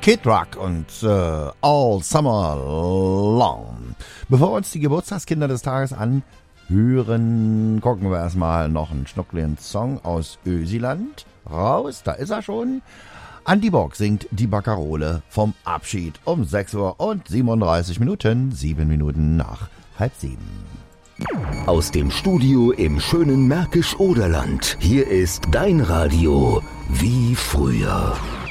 Kid Rock und All Summer Long. Bevor wir uns die Geburtstagskinder des Tages anhören, gucken wir erstmal noch einen schnuckligen Song aus Ösiland raus. Da ist er schon. Andi Bock singt die Baccarole vom Abschied um 6 Uhr und 37 Minuten, 7 Minuten nach 6:30. Aus dem Studio im schönen Märkisch-Oderland. Hier ist dein Radio wie früher.